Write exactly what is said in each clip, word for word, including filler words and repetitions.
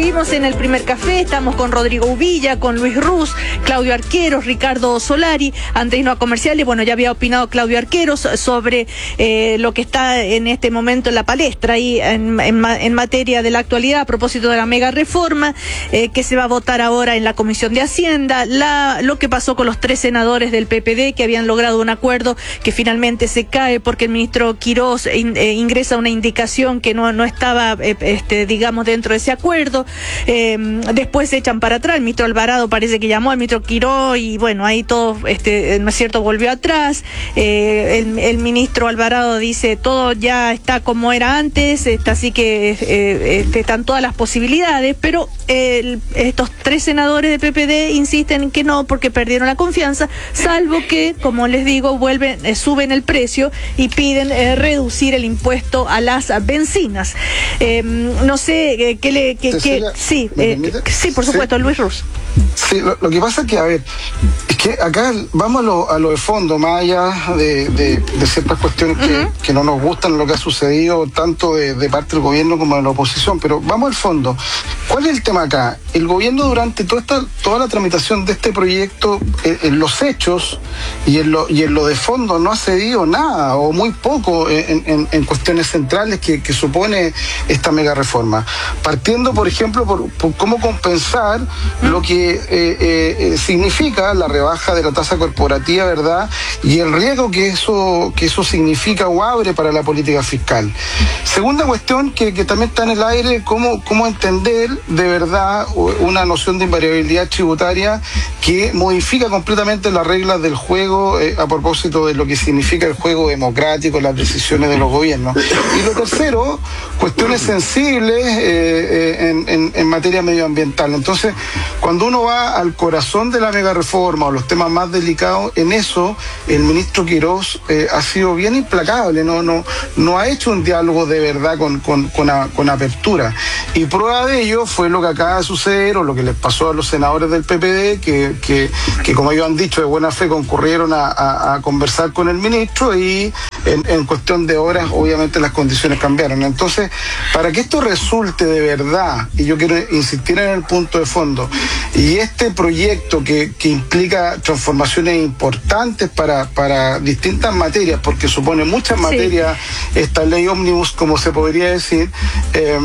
seguimos en el primer café, estamos con Rodrigo Uvilla, con Luis Ruz, Claudio Arqueros, Ricardo Solari. Antes de irnos a comerciales, bueno, ya había opinado Claudio Arqueros sobre eh, lo que está en este momento en la palestra y en, en, en materia de la actualidad a propósito de la mega reforma eh, que se va a votar ahora en la Comisión de Hacienda, la, lo que pasó con los tres senadores del P P D que habían logrado un acuerdo que finalmente se cae porque el ministro Quirós in, eh, ingresa una indicación que no, no estaba, eh, este, digamos, dentro de ese acuerdo. Eh, después se echan para atrás, el ministro Alvarado parece que llamó al ministro Quirós y bueno, ahí todo, este, no es cierto, volvió atrás. Eh, el, el ministro Alvarado dice todo ya está como era antes, está, así que eh, este, están todas las posibilidades, pero el, estos tres senadores de P P D insisten en que no, porque perdieron la confianza, salvo que, como les digo, vuelven, eh, suben el precio y piden eh, reducir el impuesto a las bencinas. Eh, no sé, eh, ¿qué le...? Que, que, sí, eh, sí, por supuesto, sí. Luis Ruz. Sí, lo, lo que pasa es que, a ver, es que acá vamos a lo, a lo de fondo, más allá de, de, de ciertas cuestiones que, uh-huh. que no nos gustan, lo que ha sucedido tanto de, de parte del gobierno como de la oposición, pero vamos al fondo. ¿Cuál es el tema acá? El gobierno durante toda esta, toda la tramitación de este proyecto, en, en los hechos y en lo, y en lo de fondo no ha cedido nada o muy poco en, en, en cuestiones centrales que, que supone esta mega reforma. Partiendo, por ejemplo, por, por cómo compensar uh-huh. lo que Eh, eh, eh, significa la rebaja de la tasa corporativa, ¿verdad? Y el riesgo que eso que eso significa o abre para la política fiscal. Segunda cuestión que, que también está en el aire, cómo, cómo entender de verdad una noción de invariabilidad tributaria que modifica completamente las reglas del juego eh, a propósito de lo que significa el juego democrático, las decisiones de los gobiernos. Y lo tercero, cuestiones sensibles eh, eh, en, en, en materia medioambiental. Entonces, cuando uno va al corazón de la mega reforma o los temas más delicados, en eso el ministro Quirós eh, ha sido bien implacable, no, no, no ha hecho un diálogo de verdad con, con, con, a, con apertura. Y prueba de ello fue lo que acaba de suceder o lo que les pasó a los senadores del P P D, que, que, que como ellos han dicho, de buena fe concurrieron a, a, a conversar con el ministro y en, en cuestión de horas obviamente las condiciones cambiaron. Entonces, para que esto resulte de verdad, y yo quiero insistir en el punto de fondo, y este proyecto que, que implica transformaciones importantes para, para distintas materias, porque supone muchas sí. materias, esta ley ómnibus, como se podría decir, eh,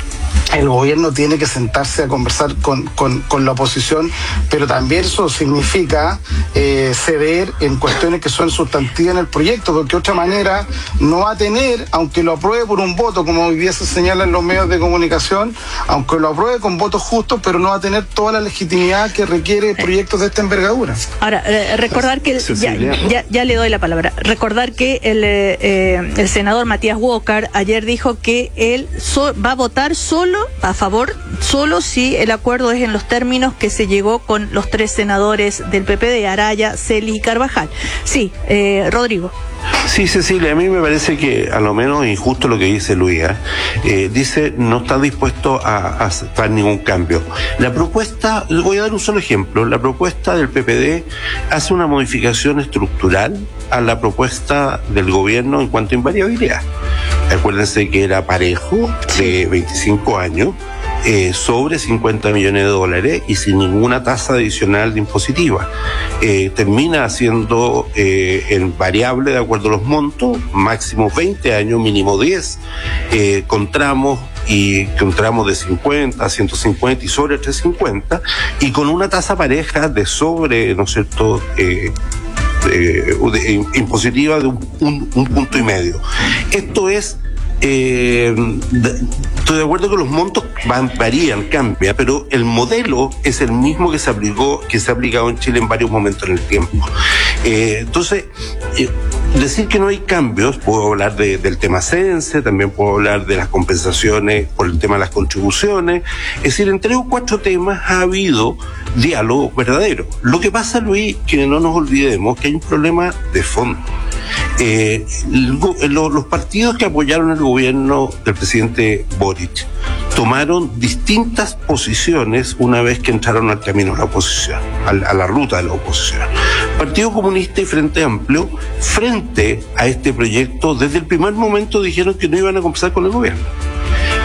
el gobierno tiene que sentarse a conversar con, con, con la oposición, pero también eso significa eh, ceder en cuestiones que son sustantivas en el proyecto, porque de otra manera no va a tener, aunque lo apruebe por un voto, como hoy día se señala en los medios de comunicación, aunque lo apruebe con votos justos, pero no va a tener toda la legitimidad que requiere proyectos de esta envergadura. Ahora, eh, recordar que, ya, ya, ya le doy la palabra, recordar que el, eh, el senador Matías Walker ayer dijo que él so, va a votar solo a favor, solo si el acuerdo es en los términos que se llegó con los tres senadores del P P D, Araya, Celis y Carvajal. Sí, eh, Rodrigo. Sí, Cecilia, a mí me parece que a lo menos injusto lo que dice Luis, ¿eh? Eh, dice no está dispuesto a, a aceptar ningún cambio. La propuesta, les voy a dar un solo ejemplo, la propuesta del P P D hace una modificación estructural a la propuesta del gobierno en cuanto a invariabilidad. Acuérdense que era parejo de veinticinco años, eh, sobre cincuenta millones de dólares y sin ninguna tasa adicional de impositiva. Eh, termina siendo eh, el variable de acuerdo a los montos, máximo veinte años, mínimo diez, eh, con tramos y con tramos de cincuenta a ciento cincuenta y sobre trescientos cincuenta, y con una tasa pareja de sobre, ¿no es cierto?, eh, Eh, de, impositiva de un, un, un punto y medio. Esto es, eh, de, estoy de acuerdo que los montos van, varían, cambian, pero el modelo es el mismo que se aplicó, que se ha aplicado en Chile en varios momentos en el tiempo. Eh, entonces, eh, decir que no hay cambios, puedo hablar de, del tema CENSE, también puedo hablar de las compensaciones por el tema de las contribuciones, es decir, en tres o cuatro temas ha habido diálogo verdadero. Lo que pasa, Luis, que no nos olvidemos que hay un problema de fondo. Eh, lo, los partidos que apoyaron el gobierno del presidente Boric tomaron distintas posiciones una vez que entraron al camino de la oposición, a, a la ruta de la oposición. Partido Comunista y Frente Amplio, frente a este proyecto, desde el primer momento dijeron que no iban a conversar con el gobierno.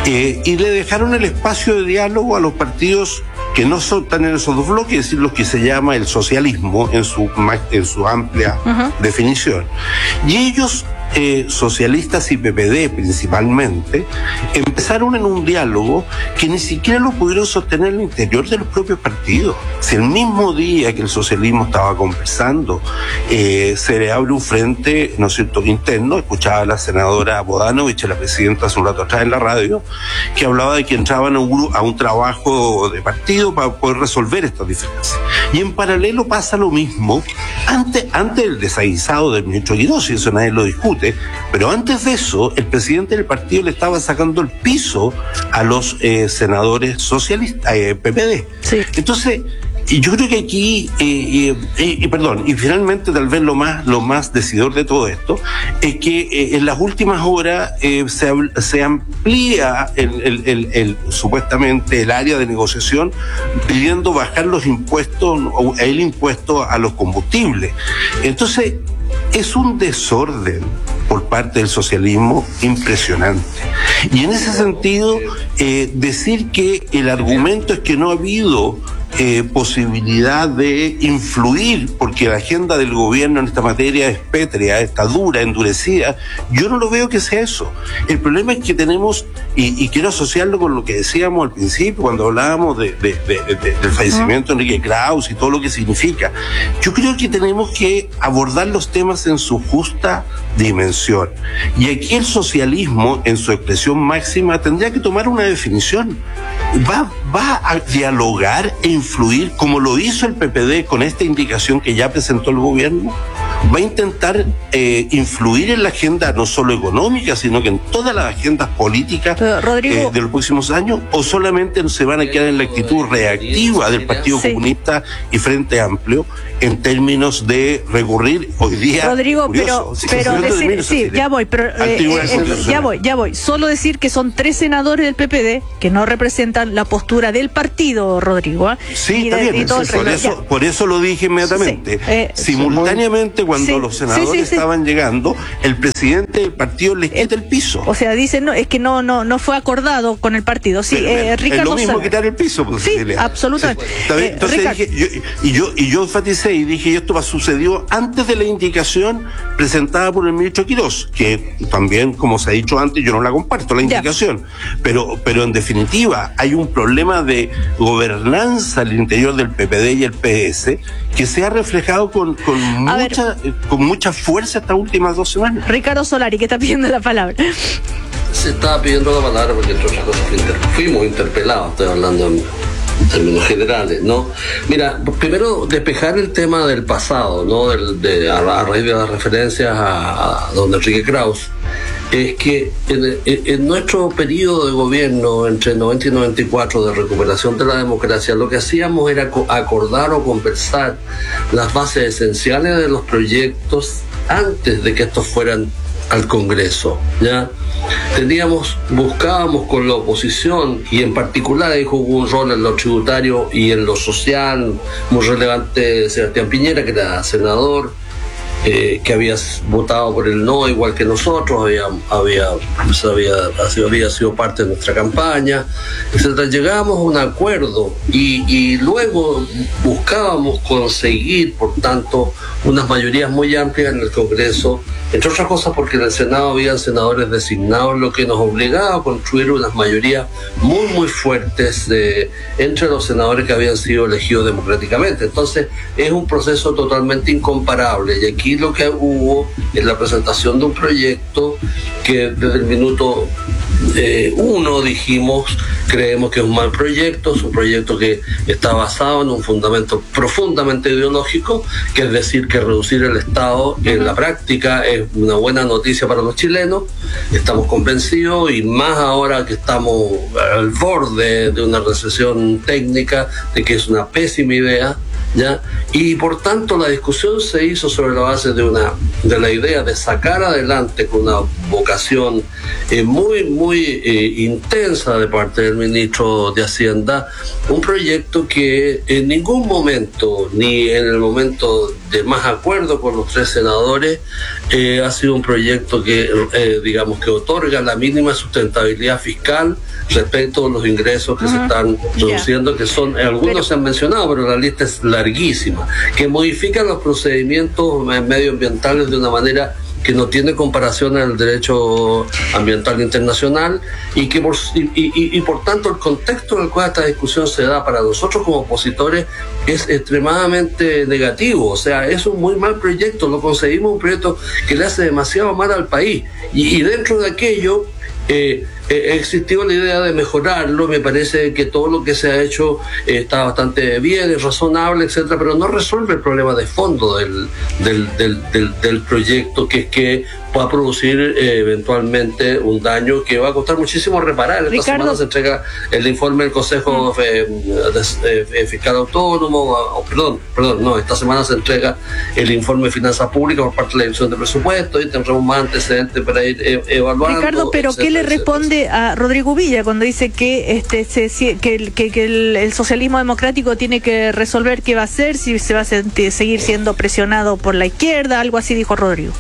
eh, y le dejaron el espacio de diálogo a los partidos que no son tan en esos dos bloques, es decir, lo que se llama el socialismo en su, en su amplia uh-huh. definición. Y ellos, eh, socialistas y P P D principalmente, empezaron en un diálogo que ni siquiera lo pudieron sostener en el interior de los propios partidos. Si el mismo día que el socialismo estaba conversando, eh, se le abre un frente, ¿no es cierto?, interno. Escuchaba a la senadora Bodanovich, la presidenta, hace un rato atrás en la radio, que hablaba de que entraban a un, a un trabajo de partido para poder resolver estas diferencias. Y en paralelo pasa lo mismo antes, antes del desaguisado del ministro Quirós, y eso nadie lo discute, pero antes de eso, el presidente del partido le estaba sacando el piso a los eh, senadores socialistas, eh, P P D. Sí. Entonces, y yo creo que aquí, eh, eh, eh, perdón, y finalmente tal vez lo más lo más decidor de todo esto es que eh, en las últimas horas eh, se, se amplía el, el, el, el, supuestamente el área de negociación pidiendo bajar los impuestos, o el impuesto a los combustibles. Entonces, es un desorden por parte del socialismo impresionante. Y en ese sentido, eh, decir que el argumento es que no ha habido Eh, posibilidad de influir, porque la agenda del gobierno en esta materia es pétrea, está dura, endurecida, yo no lo veo que sea eso. El problema es que tenemos, y, y quiero asociarlo con lo que decíamos al principio, cuando hablábamos de, de, de, de, del fallecimiento de Enrique Krauss y todo lo que significa, yo creo que tenemos que abordar los temas en su justa dimensión. Y aquí el socialismo, en su expresión máxima, tendría que tomar una definición. Va, va a dialogar e influir como lo hizo el P P D con esta indicación que ya presentó el gobierno. Va a intentar eh, influir en la agenda no solo económica, sino que en todas las agendas políticas eh, de los próximos años, o solamente se van a quedar en la actitud reactiva del Partido sí. Comunista y Frente Amplio en términos de recurrir hoy día. Rodrigo, curioso, pero, pero decir, de sí, ya voy, pero eh, eh, ya voy, ya voy. Solo decir que son tres senadores del P P D que no representan la postura del partido, Rodrigo. ¿eh? Sí, está bien. Por eso, por eso lo dije inmediatamente. Sí, eh, Simultáneamente, cuando sí, los senadores sí, sí, sí. estaban llegando, el presidente del partido les quita el piso. O sea, dicen no, es que no, no, no fue acordado con el partido. Sí, eh, Ricardo. Es lo mismo Sala. quitar el piso. Pues, sí, absolutamente. Sí. Eh, Entonces dije, yo, y yo y yo enfaticé y dije, esto sucedió antes de la indicación presentada por el ministro Quirós, que también, como se ha dicho antes, yo no la comparto, la indicación. Ya. Pero, pero en definitiva, hay un problema de gobernanza al interior del P P D y el P S que se ha reflejado con, con, mucha, con mucha fuerza estas últimas dos semanas. Ricardo Solari, que está pidiendo la palabra. Se estaba pidiendo la palabra porque, entre otras cosas, fuimos interpelados, estoy hablando en términos generales, ¿no? Mira, primero despejar el tema del pasado, ¿no? Del, de, a, a raíz de las referencias a, a don Enrique Krauss, es que en, en nuestro periodo de gobierno entre noventa y noventa y cuatro de recuperación de la democracia, lo que hacíamos era acordar o conversar las bases esenciales de los proyectos antes de que estos fueran al Congreso, ¿ya? Teníamos, buscábamos con la oposición, y en particular ahí jugó un rol en lo tributario y en lo social muy relevante Sebastián Piñera, que era senador, eh, que había votado por el no igual que nosotros, había, había, pues había, había sido parte de nuestra campaña, etcétera. Llegábamos a un acuerdo y, y luego buscábamos conseguir, por tanto, unas mayorías muy amplias en el Congreso, entre otras cosas porque en el Senado habían senadores designados, lo que nos obligaba a construir unas mayorías muy muy fuertes de, entre los senadores que habían sido elegidos democráticamente. Entonces es un proceso totalmente incomparable, y aquí lo que hubo es la presentación de un proyecto que desde el minuto eh, uno dijimos, creemos que es un mal proyecto, es un proyecto que está basado en un fundamento profundamente ideológico, que es decir que reducir el Estado en la práctica es una buena noticia para los chilenos. Estamos convencidos, y más ahora que estamos al borde de una recesión técnica, de que es una pésima idea, ¿ya? Y por tanto la discusión se hizo sobre la base de una de la idea de sacar adelante con una vocación eh, muy, muy eh, intensa de parte del ministro de Hacienda, un proyecto que en ningún momento, ni en el momento de más acuerdo con los tres senadores, eh, ha sido un proyecto que, eh, digamos, que otorga la mínima sustentabilidad fiscal respecto a los ingresos que uh-huh. se están produciendo, yeah. que son, algunos pero, se han mencionado, pero la lista es larguísima, que modifican los procedimientos medioambientales de una manera que no tiene comparación en el derecho ambiental internacional y que por, y, y, y por tanto el contexto en el cual esta discusión se da para nosotros como opositores es extremadamente negativo. O sea, es un muy mal proyecto, lo conseguimos un proyecto que le hace demasiado mal al país y, y dentro de aquello eh, eh, existió la idea de mejorarlo. Me parece que todo lo que se ha hecho eh, está bastante bien, es razonable, etcétera, pero no resuelve el problema de fondo del, del, del, del, del proyecto, que es que va a producir eh, eventualmente un daño que va a costar muchísimo reparar. Esta Ricardo. semana se entrega el informe del Consejo eh, de, de, Fiscal Autónomo, o, perdón, perdón, no, esta semana se entrega el informe de Finanzas Públicas por parte de la Dirección de Presupuesto y tendremos más antecedentes para ir eh, evaluando. Ricardo, pero etcétera, ¿qué le responde etcétera. a Rodrigo Villa cuando dice que este se, que, que, que el, el socialismo democrático tiene que resolver qué va a hacer, si se va a sentir, seguir siendo presionado por la izquierda? Algo así dijo Rodrigo.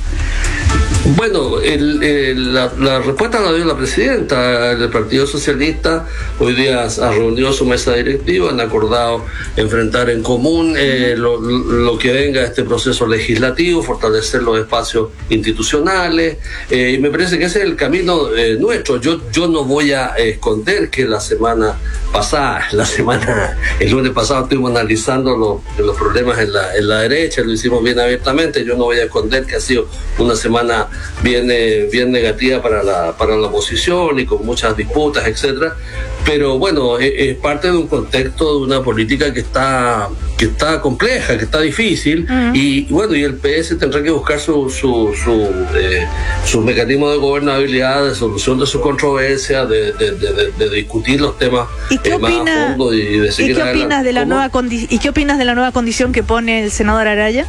Bueno, el, el, la, la respuesta la dio la presidenta del Partido Socialista. Hoy día ha reunido su mesa directiva, han acordado enfrentar en común eh, lo, lo que venga de este proceso legislativo, fortalecer los espacios institucionales, eh, y me parece que ese es el camino eh, nuestro. Yo, yo no voy a esconder que la semana pasada, la semana, el lunes pasado estuvimos analizando lo, los problemas en la, en la derecha, lo hicimos bien abiertamente. Yo no voy a esconder que ha sido una semana bien, eh, bien negativa para la, para la oposición y con muchas disputas, etcétera. Pero bueno, es, es parte de un contexto de una política que está, que está compleja, que está difícil, uh-huh. y bueno, y el P S tendrá que buscar su, su, su, eh, su mecanismo de gobernabilidad, de solución de su controversia, de, de, de, de, de discutir los temas ¿Y qué, eh, opina, más a fondo y de seguir ¿y qué opinas de la nueva condi- ¿Y qué opinas de la nueva condición que pone el senador Araya?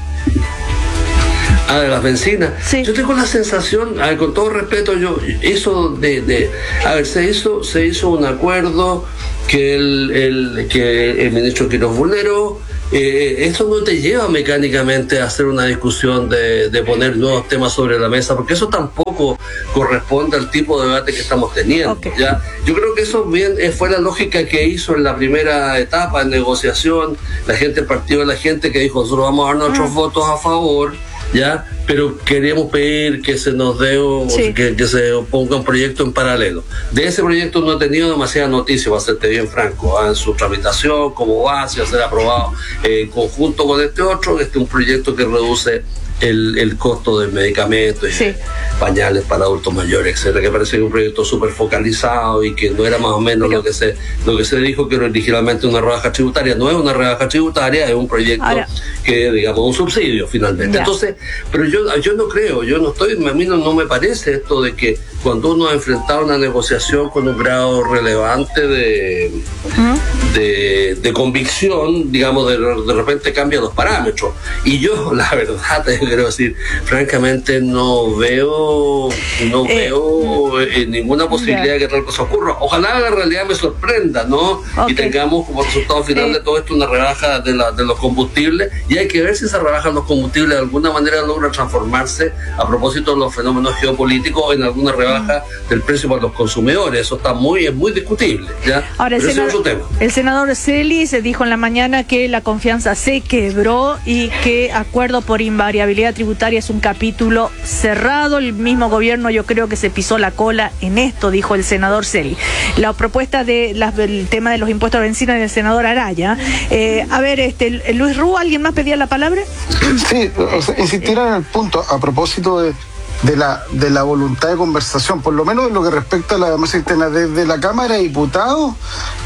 Ah, de las bencinas. Sí. Yo tengo la sensación, a ver, con todo respeto, yo eso de, de a ver, se hizo, se hizo un acuerdo que el, el que el ministro Quiroz vulneró. Eh, eso no te lleva mecánicamente a hacer una discusión de, de poner nuevos temas sobre la mesa, porque eso tampoco corresponde al tipo de debate que estamos teniendo. Okay. ¿Ya? Yo creo que eso bien fue la lógica que hizo en la primera etapa de negociación la gente, el partido de la gente, que dijo: nosotros vamos a dar nuestros ah. votos a favor, ya, pero queremos pedir que se nos dé o sí. que, que se ponga un proyecto en paralelo. De ese proyecto no he tenido demasiada noticia, para serte bien franco, ¿eh? En su tramitación, cómo va, si va a ser aprobado eh, en conjunto con este otro. Este es un proyecto que reduce el, el costo de medicamentos y sí. pañales para adultos mayores, etcétera, que parece que es un proyecto súper focalizado y que no era más o menos pero, lo que se lo que se dijo que era originalmente una rebaja tributaria. No es una rebaja tributaria, es un proyecto ahora, que, digamos, un subsidio finalmente. Ya. Entonces, pero yo yo no creo, yo no estoy, a mí no, no me parece esto de que cuando uno ha enfrentado una negociación con un grado relevante de, ¿Mm? de, de convicción, digamos, de, de repente cambia los parámetros. Y yo, la verdad, te quiero decir, francamente no veo, no eh, veo eh, ninguna posibilidad yeah. de que tal cosa ocurra. Ojalá la realidad me sorprenda, ¿no? Okay. Y tengamos como resultado final eh. de todo esto una rebaja de, la, de los combustibles, y hay que ver si esa rebaja de los combustibles de alguna manera logra transformarse, a propósito de los fenómenos geopolíticos, en alguna rebaja del precio para los consumidores. Eso está muy, es muy discutible, ¿ya? Ahora, el senador, es otro tema. El senador Celi se dijo en la mañana que la confianza se quebró y que acuerdo por invariabilidad tributaria es un capítulo cerrado. El mismo gobierno, yo creo que se pisó la cola en esto, dijo el senador Celi. La propuesta de la, del tema de los impuestos a bencina del senador Araya. Eh, a ver, este Luis Rú, ¿alguien más pedía la palabra? Sí, o sea, insistir en el punto a propósito de de la de la voluntad de conversación, por lo menos en lo que respecta a la democracia interna desde la Cámara de Diputados,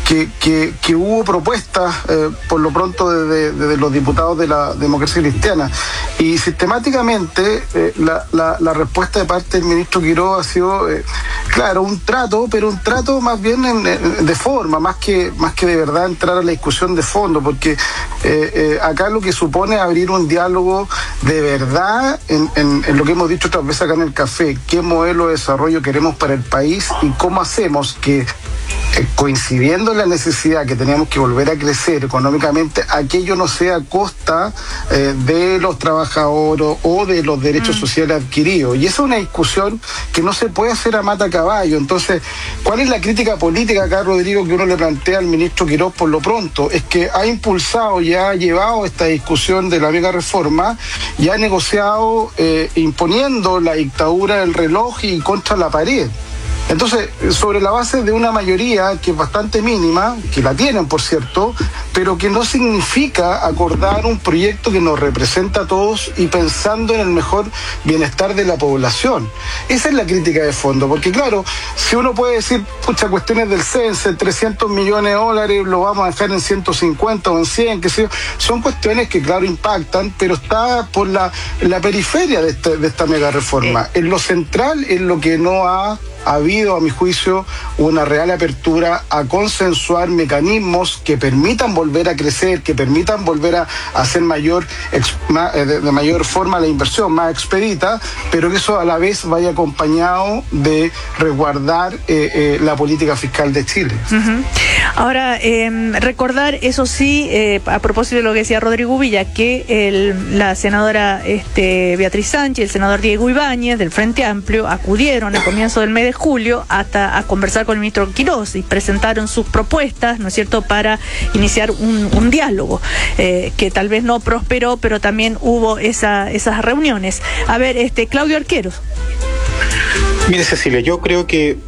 que, que, que hubo propuestas, eh, por lo pronto, de, de, de los diputados de la democracia cristiana. Y sistemáticamente eh, la, la, la respuesta de parte del ministro Quiroz ha sido, eh, claro, un trato, pero un trato más bien en, en, de forma, más que, más que de verdad entrar a la discusión de fondo, porque eh, eh, acá lo que supone abrir un diálogo de verdad en, en, en lo que hemos dicho otras veces acá en el café, qué modelo de desarrollo queremos para el país y cómo hacemos que, coincidiendo en la necesidad que teníamos que volver a crecer económicamente, aquello no sea a costa eh, de los trabajadores o de los derechos mm. sociales adquiridos. Y esa es una discusión que no se puede hacer a mata caballo. Entonces, ¿cuál es la crítica política acá, Rodrigo, que uno le plantea al ministro Quiroz por lo pronto? Es que ha impulsado y ha llevado esta discusión de la mega reforma y ha negociado eh, imponiendo la dictadura del reloj y contra la pared. Entonces, sobre la base de una mayoría que es bastante mínima, que la tienen, por cierto, pero que no significa acordar un proyecto que nos representa a todos y pensando en el mejor bienestar de la población. Esa es la crítica de fondo, porque claro, si uno puede decir, pucha, cuestiones del censo, trescientos millones de dólares, lo vamos a dejar en ciento cincuenta o en cien, que sé, son cuestiones que claro impactan, pero está por la, la periferia de esta, de esta mega reforma. En lo central, en lo que no ha ha habido, a mi juicio, una real apertura a consensuar mecanismos que permitan volver a crecer, que permitan volver a hacer mayor, de mayor forma la inversión, más expedita, pero que eso a la vez vaya acompañado de resguardar eh, eh, la política fiscal de Chile. Uh-huh. Ahora, eh, recordar, eso sí, eh, a propósito de lo que decía Rodrigo Villa, que el, la senadora este, Beatriz Sánchez, el senador Diego Ibáñez del Frente Amplio acudieron a comienzo del mes de julio hasta a conversar con el ministro Quiroz y presentaron sus propuestas, ¿no es cierto?, para iniciar un, un diálogo eh, que tal vez no prosperó, pero también hubo esa, esas reuniones. A ver, este Claudio Arqueros. Mire, Cecilia, yo creo que,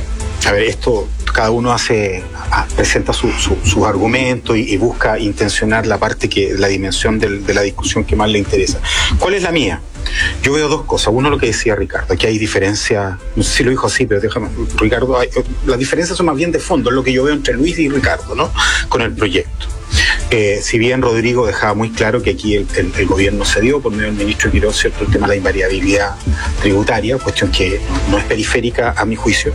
a ver, esto cada uno hace, presenta sus su, su argumentos y, y busca intencionar la parte que, la dimensión del, de la discusión que más le interesa. ¿Cuál es la mía? Yo veo dos cosas. Uno, lo que decía Ricardo, aquí hay diferencia, no sé si lo dijo así, pero déjame, Ricardo, hay, las diferencias son más bien de fondo, es lo que yo veo entre Luis y Ricardo, ¿no? Con el proyecto. Eh, si bien Rodrigo dejaba muy claro que aquí el, el, el gobierno cedió por medio del ministro Quiroz, cierto, el tema de la invariabilidad tributaria, cuestión que no, no es periférica a mi juicio.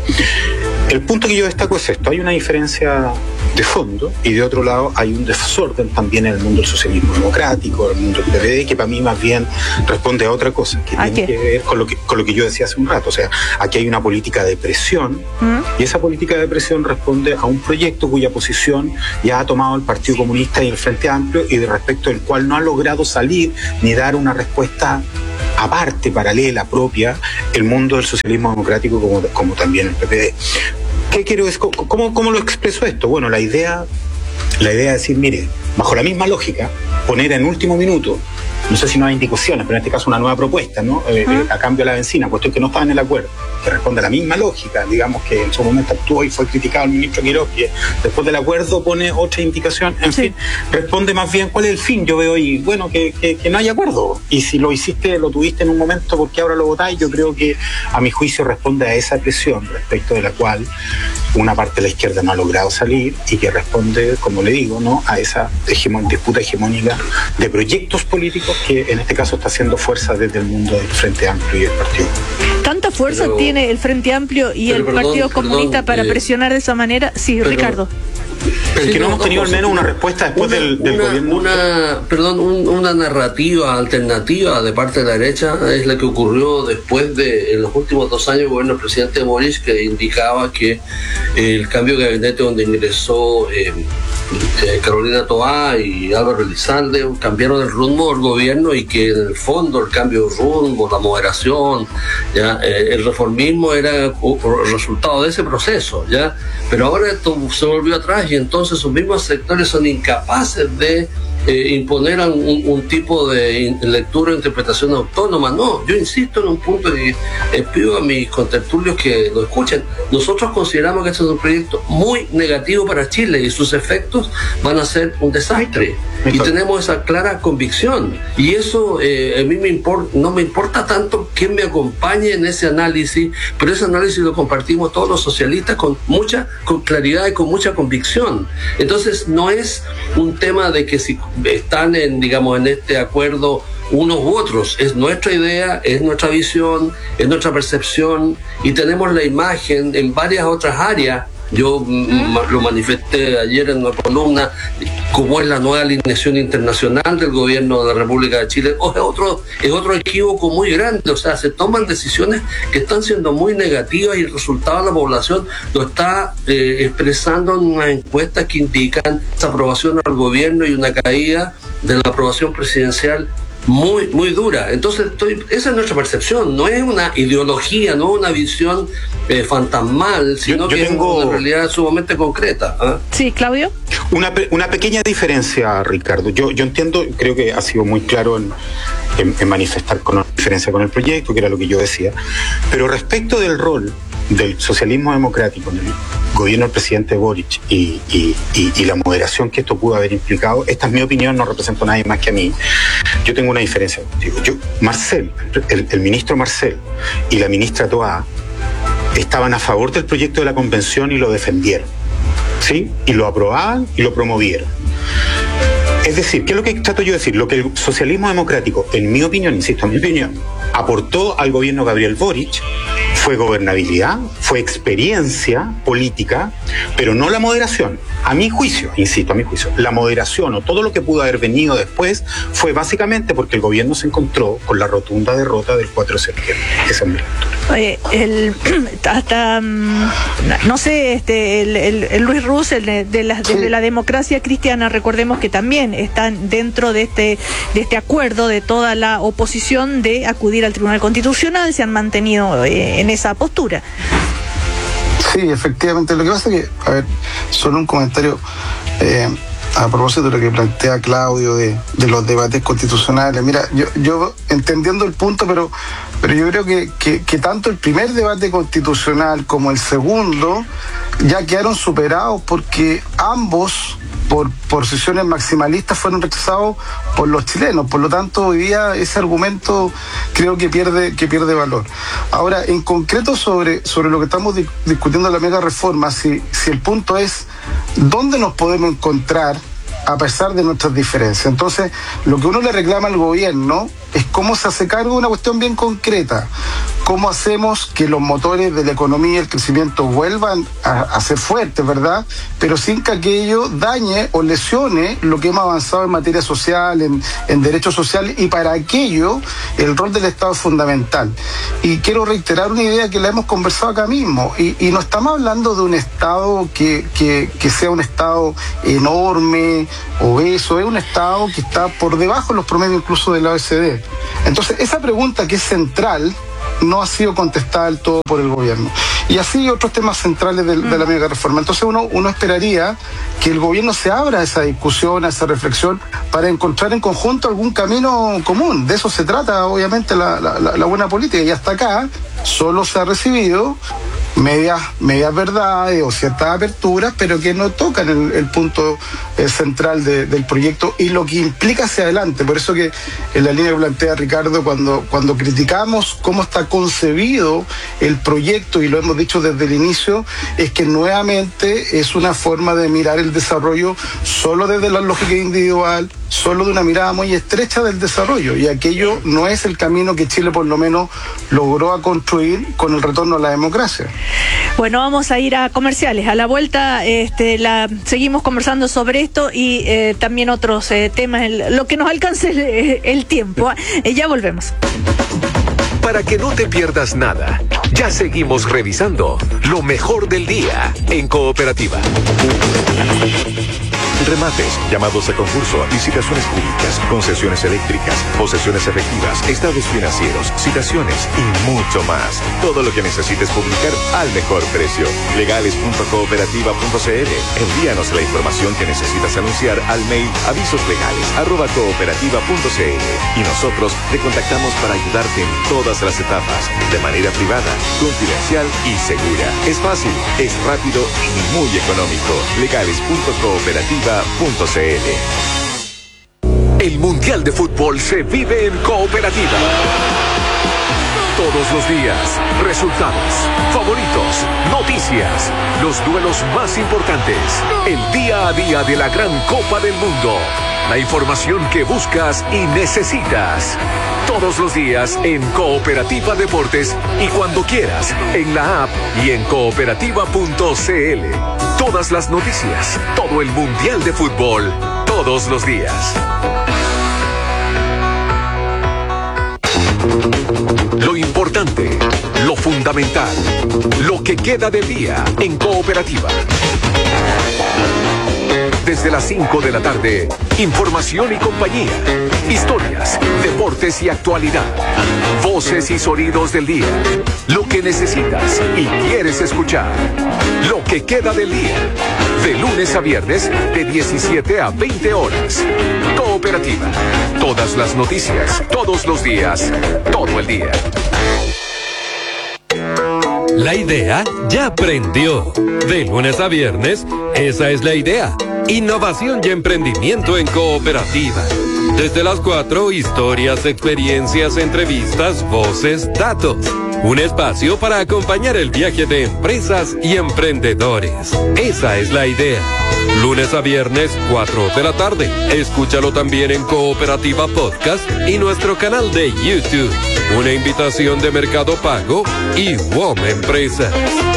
El punto que yo destaco es esto: hay una diferencia de fondo y de otro lado hay un desorden también en el mundo del socialismo democrático, el mundo del P V D, que para mí más bien responde a otra cosa, que tiene que ver con lo que, con lo que yo decía hace un rato. O sea, aquí hay una política de presión ¿Mm? y esa política de presión responde a un proyecto cuya posición ya ha tomado el Partido Comunista y el Frente Amplio y de respecto del cual no ha logrado salir ni dar una respuesta aparte, paralela, propia, el mundo del socialismo democrático como, como también el P P D. ¿Qué quiero decir? ¿Cómo, cómo lo expreso esto? Bueno, la idea, la idea es decir, mire, bajo la misma lógica, poner en último minuto, no sé si no hay indicaciones, pero en este caso una nueva propuesta, ¿no? Eh, uh-huh. eh, a cambio de la benzina, puesto que no estaba en el acuerdo, que responde a la misma lógica, digamos que en su momento actuó y fue criticado el ministro Quiroz, que después del acuerdo pone otra indicación, en sí. fin, responde más bien cuál es el fin. Yo veo y bueno, que, que, que no hay acuerdo, y si lo hiciste, lo tuviste en un momento, ¿por qué ahora lo votáis? Yo creo que a mi juicio responde a esa presión respecto de la cual una parte de la izquierda no ha logrado salir y que responde, como le digo, ¿no?, a esa hegemon- disputa hegemónica de proyectos políticos que en este caso está haciendo fuerza desde el mundo del Frente Amplio y del Partido. ¿Tanta fuerza pero, tiene el Frente Amplio y el perdón, Partido Comunista perdón, para eh, presionar de esa manera? Sí, pero, Ricardo. Pero sí, que no, no hemos tenido al menos una respuesta después una, del, del una, gobierno. Una, perdón, un, una narrativa alternativa de parte de la derecha es la que ocurrió después de, en los últimos dos años, el gobierno del presidente Boric, que indicaba que el cambio de gabinete donde ingresó eh, eh, Carolina Toá y Álvaro Elizalde cambiaron el rumbo del gobierno y que en el fondo el cambio de rumbo, la moderación, ya eh, el reformismo era el resultado de ese proceso, ya, pero ahora esto se volvió atrás y entonces sus mismos sectores son incapaces de eh, imponer un, un tipo de in, lectura e interpretación autónoma. No, yo insisto en un punto y eh, pido a mis contertulios que lo escuchen. Nosotros consideramos que este es un proyecto muy negativo para Chile y sus efectos van a ser un desastre. Y tenemos esa clara convicción. Y eso eh, a mí me import, no me importa tanto quién me acompañe en ese análisis, pero ese análisis lo compartimos todos los socialistas con mucha con claridad y con mucha convicción. Entonces no es un tema de que si están en, digamos, en este acuerdo unos u otros, es nuestra idea, es nuestra visión, es nuestra percepción y tenemos la imagen en varias otras áreas. Yo ¿Mm? lo manifesté ayer en una columna, cómo es la nueva alineación internacional del gobierno de la República de Chile. O es otro, es otro equívoco muy grande, o sea, se toman decisiones que están siendo muy negativas y el resultado de la población lo está eh, expresando en unas encuestas que indican desaprobación al gobierno y una caída de la aprobación presidencial muy muy dura. Entonces estoy, esa es nuestra percepción, no es una ideología, no es una visión eh, fantasmal, sino yo, yo que tengo... es una realidad sumamente concreta. ¿eh? Sí, Claudio. Una, una pequeña diferencia, Ricardo. Yo, yo entiendo, creo que ha sido muy claro en, en, en manifestar con una diferencia con el proyecto, que era lo que yo decía, pero respecto del rol del socialismo democrático en el gobierno del presidente Boric y, y, y, y la moderación que esto pudo haber implicado, esta es mi opinión, no represento a nadie más que a mí. Yo tengo una diferencia contigo. Yo, Marcel, el, el ministro Marcel y la ministra Toá estaban a favor del proyecto de la convención y lo defendieron, ¿sí? Y lo aprobaban y lo promovieron. Es decir, ¿qué es lo que trato yo de decir? Lo que el socialismo democrático, en mi opinión, insisto, en mi opinión, aportó al gobierno Gabriel Boric fue gobernabilidad, fue experiencia política, pero no la moderación. A mi juicio, insisto, a mi juicio, la moderación o todo lo que pudo haber venido después fue básicamente porque el gobierno se encontró con la rotunda derrota del cuatro de septiembre. Esa es mi lectura. Oye, el, hasta, no sé, este, el, el, el Luis Ruz, el de, de, la, de la democracia cristiana, recordemos que también están dentro de este, de este acuerdo de toda la oposición de acudir al Tribunal Constitucional, se han mantenido eh, en esa postura. Sí, efectivamente. Lo que pasa es que, a ver, solo un comentario eh, a propósito de lo que plantea Claudio de, de los debates constitucionales. Mira, yo, yo entendiendo el punto, pero, pero yo creo que, que, que tanto el primer debate constitucional como el segundo ya quedaron superados porque ambos, por posiciones maximalistas, fueron rechazados por los chilenos. Por lo tanto, hoy día ese argumento creo que pierde que pierde valor. Ahora, en concreto sobre, sobre lo que estamos di- discutiendo la mega reforma, si, si el punto es dónde nos podemos encontrar a pesar de nuestras diferencias. Entonces, lo que uno le reclama al gobierno es cómo se hace cargo de una cuestión bien concreta. ¿Cómo hacemos que los motores de la economía y el crecimiento vuelvan a, a ser fuertes, verdad? Pero sin que aquello dañe o lesione lo que hemos avanzado en materia social, en, en derechos sociales, y para aquello el rol del Estado es fundamental. Y quiero reiterar una idea que la hemos conversado acá mismo, y, y no estamos hablando de un Estado que, que, que sea un Estado enorme, obeso, es un Estado que está por debajo de los promedios incluso de la O E C D. Entonces, esa pregunta que es central no ha sido contestada del todo por el gobierno. Y así otros temas centrales de, de la mega reforma. Entonces uno, uno esperaría que el gobierno se abra a esa discusión, a esa reflexión, para encontrar en conjunto algún camino común. De eso se trata, obviamente, la, la, la buena política. Y hasta acá solo se ha recibido medias, medias verdades o ciertas aperturas, pero que no tocan el, el punto eh, central de, del proyecto y lo que implica hacia adelante. Por eso que en la línea que plantea Ricardo, cuando, cuando criticamos cómo está concebido el proyecto, y lo hemos dicho desde el inicio, es que nuevamente es una forma de mirar el desarrollo solo desde la lógica individual, solo de una mirada muy estrecha del desarrollo, y aquello no es el camino que Chile por lo menos logró a construir con el retorno a la democracia. Bueno, vamos a ir a comerciales. A la vuelta este, la, seguimos conversando sobre esto y eh, también otros eh, temas, el, lo que nos alcance el, el tiempo. Eh, ya volvemos. Para que no te pierdas nada, ya seguimos revisando lo mejor del día en Cooperativa. remates, llamados a concurso, licitaciones públicas, concesiones eléctricas, posesiones efectivas, estados financieros, citaciones y mucho más. Todo lo que necesites publicar al mejor precio. legales punto cooperativa punto c l. Envíanos la información que necesitas anunciar al mail avisoslegales arroba cooperativa punto c l y nosotros te contactamos para ayudarte en todas las etapas, de manera privada, confidencial y segura. Es fácil, es rápido y muy económico. legales punto cooperativa punto c l. El Mundial de Fútbol se vive en Cooperativa. Todos los días, resultados, favoritos, noticias, los duelos más importantes, el día a día de la gran Copa del Mundo, la información que buscas y necesitas. Todos los días en Cooperativa Deportes y cuando quieras en la app y en cooperativa punto c l. Todas las noticias, todo el Mundial de Fútbol, todos los días. Lo importante, lo fundamental, lo que queda del día en Cooperativa. Desde las cinco de la tarde, información y compañía, historias, deportes y actualidad, voces y sonidos del día, lo que necesitas y quieres escuchar, lo que queda del día, de lunes a viernes de diecisiete a veinte horas. Cooperativa, todas las noticias, todos los días, todo el día. La idea ya prendió. De lunes a viernes, esa es la idea. Innovación y emprendimiento en Cooperativa. Desde las cuatro, historias, experiencias, entrevistas, voces, datos. Un espacio para acompañar el viaje de empresas y emprendedores. Esa es la idea. Lunes a viernes, cuatro de la tarde. Escúchalo también en Cooperativa Podcast y nuestro canal de YouTube. Una invitación de Mercado Pago y W O M Empresas.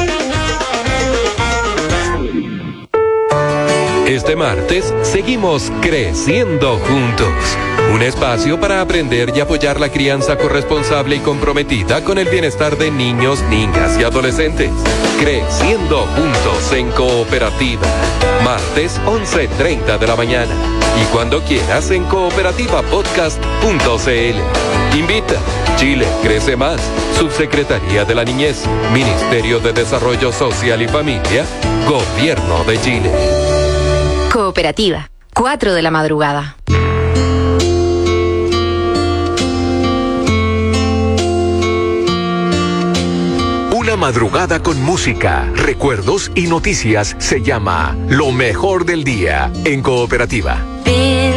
Este martes seguimos creciendo juntos. Un espacio para aprender y apoyar la crianza corresponsable y comprometida con el bienestar de niños, niñas y adolescentes. Creciendo juntos en Cooperativa. Martes once treinta de la mañana. Y cuando quieras en cooperativa podcast punto c l. Invita. Chile crece más. Subsecretaría de la Niñez. Ministerio de Desarrollo Social y Familia. Gobierno de Chile. Cooperativa. cuatro de la madrugada. Una madrugada con música, recuerdos y noticias se llama Lo Mejor del Día en Cooperativa. Ven